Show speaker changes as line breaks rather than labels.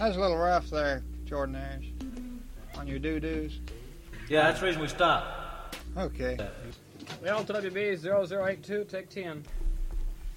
That's a little rough there, Jordan Ayers, on your doo-doos.
Yeah, that's the reason we stopped.
Okay.
LWB 0082, take 10.